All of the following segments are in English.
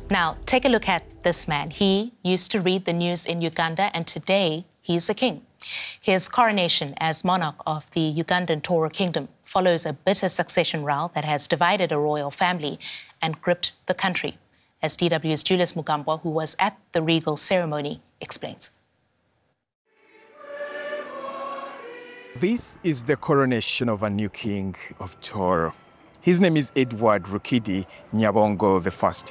Now, take a look at this man. He used to read the news in Uganda, and today he's a king. His coronation as monarch of the Ugandan Toro Kingdom follows a bitter succession row that has divided a royal family and gripped the country, as DW's Julius Mugambwa, who was at the regal ceremony, explains. This is the coronation of a new king of Toro. His name is Edward Rukidi Nyabongo I.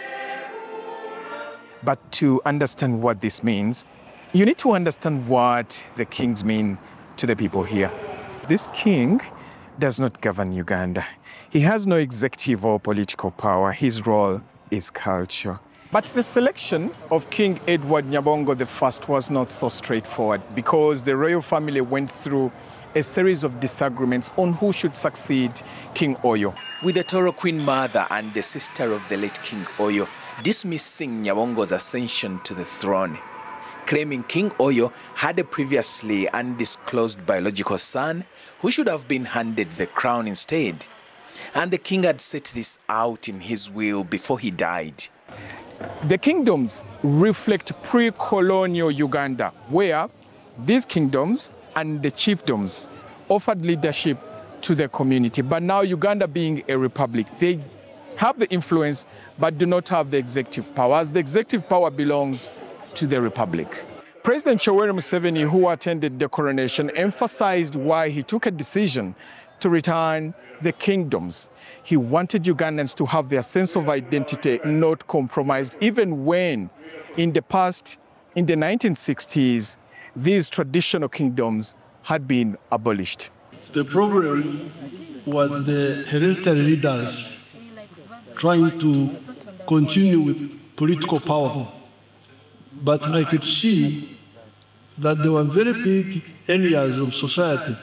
But to understand what this means, you need to understand what the kings mean to the people here. This king does not govern Uganda. He has no executive or political power. His role is culture. But the selection of King Edward Nyabongo I was not so straightforward because the royal family went through a series of disagreements on who should succeed King Oyo. With the Toro Queen Mother and the sister of the late King Oyo dismissing Nyabongo's ascension to the throne, claiming King Oyo had a previously undisclosed biological son who should have been handed the crown instead. And the king had set this out in his will before he died. The kingdoms reflect pre-colonial Uganda, where these kingdoms and the chiefdoms offered leadership to the community. But now Uganda being a republic, they have the influence but do not have the executive power, as the executive power belongs to the republic. President Yoweri Museveni, who attended the coronation, emphasized why he took a decision to return the kingdoms. He wanted Ugandans to have their sense of identity not compromised, even when in the past, in the 1960s, these traditional kingdoms had been abolished. The problem was the hereditary leaders trying to continue with political power. But I could see that there were very big areas of society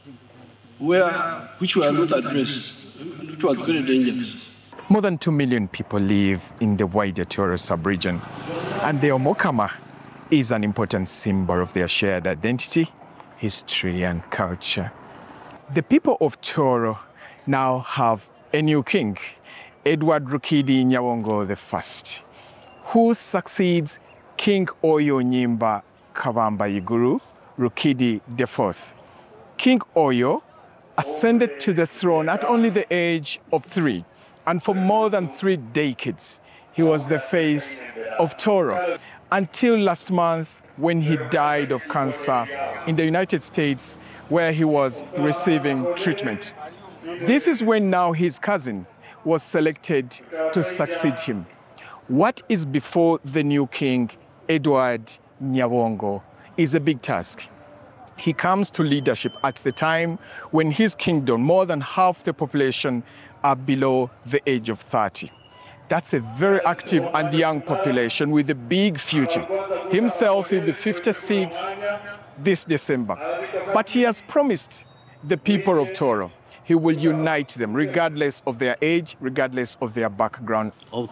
which were not addressed, which was very dangerous. More than 2 million people live in the wider Toro sub-region, and the Omokama is an important symbol of their shared identity, history, and culture. The people of Toro now have a new king, Edward Rukidi Nyabongo I, who succeeds King Oyo Nyimba Kabamba Iguru Rukidi IV. King Oyo ascended to the throne at only the age of 3, and for more than 3 decades, he was the face of Toro, until last month when he died of cancer in the United States, where he was receiving treatment. This is when now his cousin was selected to succeed him. What is before the new king, Edward Nyabongo, is a big task. He comes to leadership at the time when his kingdom, more than half the population, are below the age of 30. That's a very active and young population with a big future. Himself will be 56 this December. But he has promised the people of Toro he will unite them regardless of their age, regardless of their background.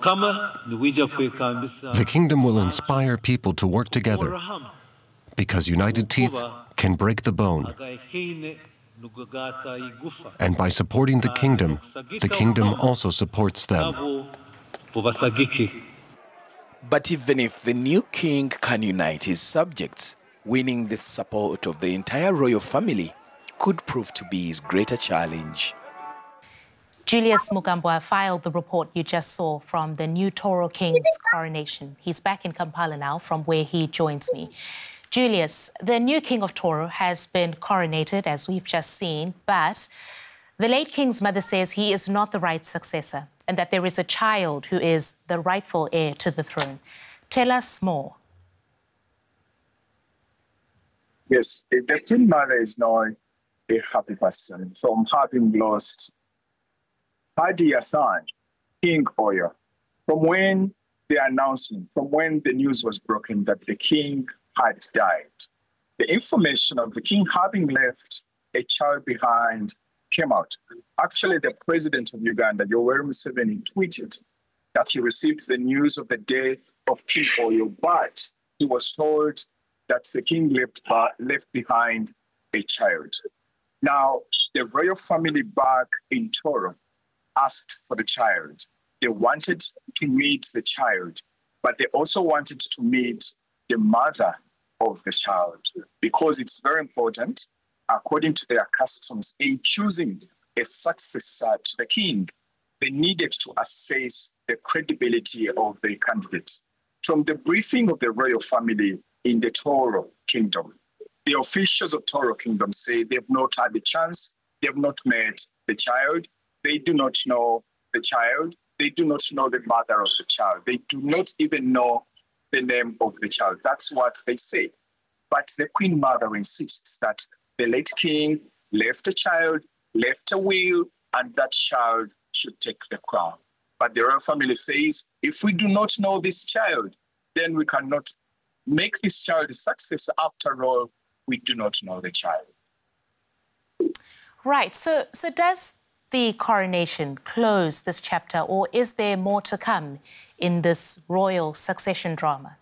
The kingdom will inspire people to work together because united teeth can break the bone. And by supporting the kingdom also supports them. But even if the new king can unite his subjects, winning the support of the entire royal family could prove to be his greater challenge. Julius Mugambwa filed the report you just saw from the new Toro King's coronation. He's back in Kampala now, from where he joins me. Julius, the new king of Toro has been coronated, as we've just seen, but the late king's mother says he is not the right successor and that there is a child who is the rightful heir to the throne. Tell us more. Yes, the queen mother is now a happy person from having lost her dear son, King Oyo. From when the announcement, from when the news was broken that the king had died, the information of the king having left a child behind came out. Actually, the president of Uganda, Yoweri Museveni, tweeted that he received the news of the death of King Oyo, but he was told that the king left behind a child. Now, the royal family back in Toro asked for the child. They wanted to meet the child, but they also wanted to meet the mother of the child, because it's very important, according to their customs, in choosing a successor to the king. They needed to assess the credibility of the candidate. From the briefing of the royal family in the Toro Kingdom, the officials of Toro Kingdom say they've not had the chance, they've not met the child, they do not know the child, they do not know the mother of the child, they do not even know the name of the child. That's what they say. But the Queen Mother insists that the late king left a child, left a will, and that child should take the crown. But the royal family says, if we do not know this child, then we cannot make this child a success. After all, we do not know the child. Right. So does the coronation close this chapter, or is there more to come in this royal succession drama?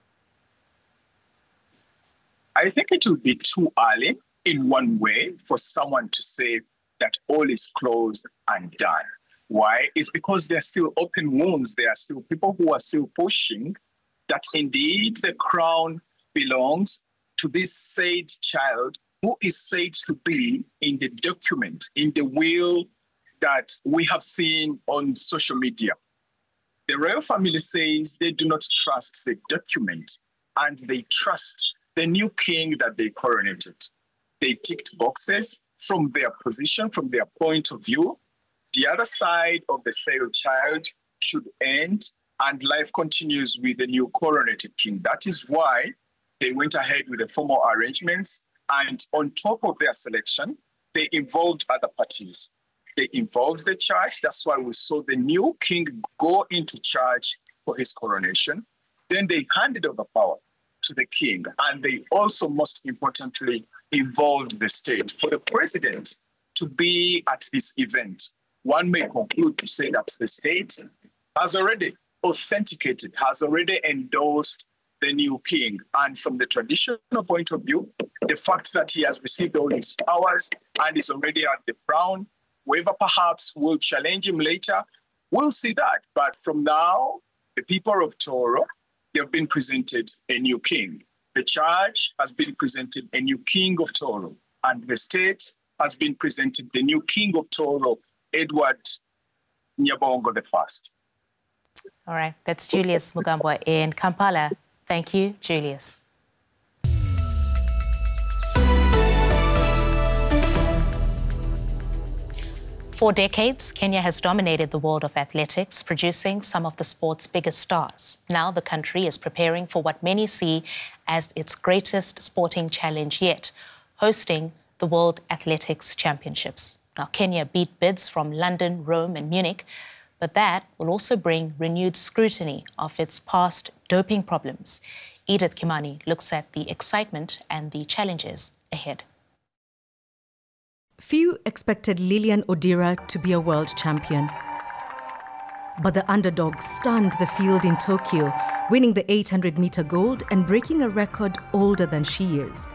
I think it would be too early in one way for someone to say that all is closed and done. Why? It's because there are still open wounds. There are still people who are still pushing that indeed the crown belongs to this said child who is said to be in the document, in the will that we have seen on social media. The royal family says they do not trust the document, and they trust the new king that they coronated. They ticked boxes from their position, from their point of view. The other side of the said child should end, and life continues with the new coronated king. That is why they went ahead with the formal arrangements, and on top of their selection, they involved other parties. They involved the church. That's why we saw the new king go into church for his coronation. Then they handed over power to the king, and they also, most importantly, involved the state. For the president to be at this event, one may conclude to say that the state has already authenticated, has already endorsed the new king. And from the traditional point of view, the fact that he has received all his powers and is already at the crown, whoever perhaps will challenge him later, we'll see that. But from now, the people of Toro, they've been presented a new king. The church has been presented a new king of Toro, and the state has been presented the new king of Toro, Edward Nyabongo I. All right, that's Julius Mugambwa in Kampala. Thank you, Julius. For decades, Kenya has dominated the world of athletics, producing some of the sport's biggest stars. Now the country is preparing for what many see as its greatest sporting challenge yet, hosting the World Athletics Championships. Now, Kenya beat bids from London, Rome and Munich, but that will also bring renewed scrutiny of its past doping problems. Edith Kimani looks at the excitement and the challenges ahead. Few expected Lilian Odira to be a world champion. But the underdog stunned the field in Tokyo, winning the 800-meter gold and breaking a record older than she is.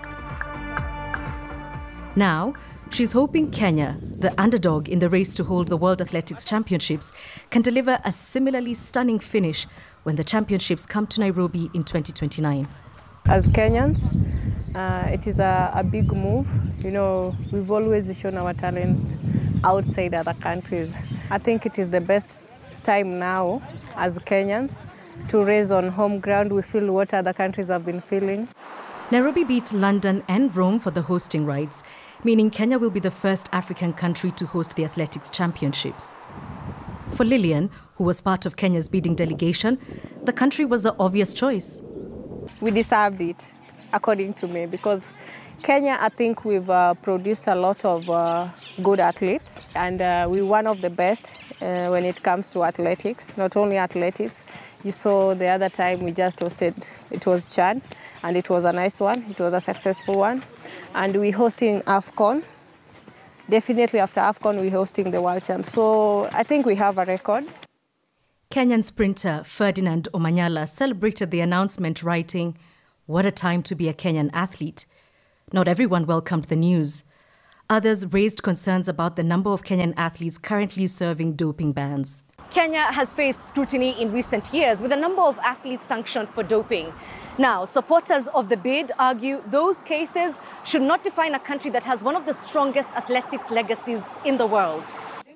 Now, she's hoping Kenya, the underdog in the race to hold the World Athletics Championships, can deliver a similarly stunning finish when the championships come to Nairobi in 2029. As Kenyans, it is a big move. You know, we've always shown our talent outside other countries. I think it is the best time now as Kenyans to race on home ground. We feel what other countries have been feeling. Nairobi beat London and Rome for the hosting rights, meaning Kenya will be the first African country to host the Athletics Championships. For Lilian, who was part of Kenya's bidding delegation, the country was the obvious choice. We deserved it, according to me, because Kenya, I think we've produced a lot of good athletes, and we're one of the best when it comes to athletics. Not only athletics, you saw the other time we just hosted, it was Chad, and it was a nice one, it was a successful one. And we're hosting AFCON. Definitely after AFCON, we're hosting the World Champs. So I think we have a record. Kenyan sprinter Ferdinand Omanyala celebrated the announcement, writing, "What a time to be a Kenyan athlete." Not everyone welcomed the news. Others raised concerns about the number of Kenyan athletes currently serving doping bans. Kenya has faced scrutiny in recent years with a number of athletes sanctioned for doping. Now, supporters of the bid argue those cases should not define a country that has one of the strongest athletics legacies in the world.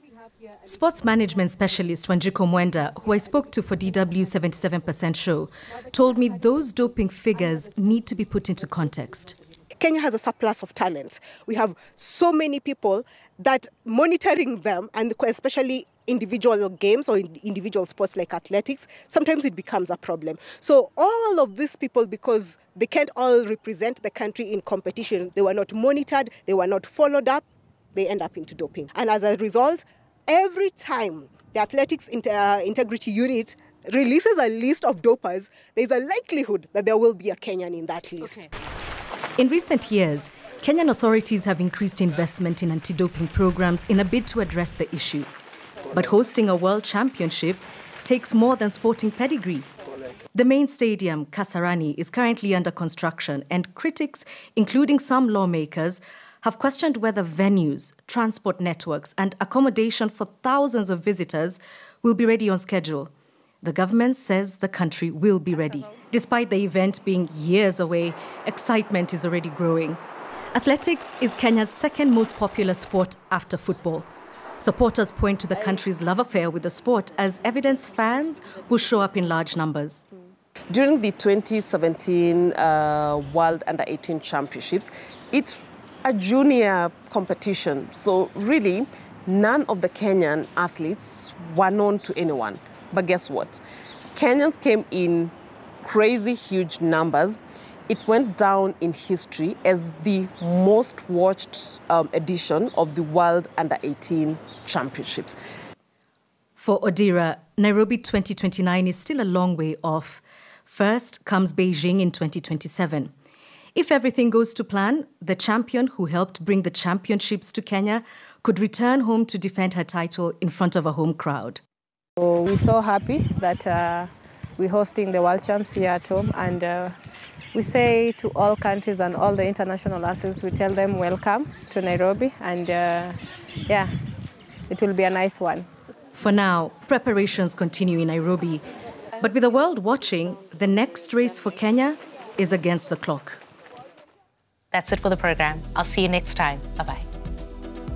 Sports management specialist Wanjiko Mwenda, who I spoke to for DW's 77% show, told me those doping figures need to be put into context. Kenya has a surplus of talents. We have so many people that monitoring them, and especially individual games or individual sports like athletics, sometimes it becomes a problem. So all of these people, because they can't all represent the country in competition, they were not monitored, they were not followed up, they end up into doping. And as a result, every time the Athletics Integrity Unit releases a list of dopers, there's a likelihood that there will be a Kenyan in that list. Okay. In recent years, Kenyan authorities have increased investment in anti-doping programs in a bid to address the issue. But hosting a world championship takes more than sporting pedigree. The main stadium, Kasarani, is currently under construction, and critics, including some lawmakers, have questioned whether venues, transport networks, and accommodation for thousands of visitors will be ready on schedule. The government says the country will be ready. Despite the event being years away, excitement is already growing. Athletics is Kenya's second most popular sport after football. Supporters point to the country's love affair with the sport as evidence fans will show up in large numbers. During the 2017 World Under-18 Championships, it's a junior competition. So really, none of the Kenyan athletes were known to anyone. But guess what? Kenyans came in crazy huge numbers. It went down in history as the most watched edition of the World Under-18 Championships. For Odira, Nairobi 2029 is still a long way off. First comes Beijing in 2027. If everything goes to plan, the champion who helped bring the championships to Kenya could return home to defend her title in front of a home crowd. So we're so happy that we're hosting the World Champs here at home, and we say to all countries and all the international athletes, we tell them welcome to Nairobi, and yeah, it will be a nice one. For now, preparations continue in Nairobi, but with the world watching, the next race for Kenya is against the clock. That's it for the program. I'll see you next time. Bye-bye.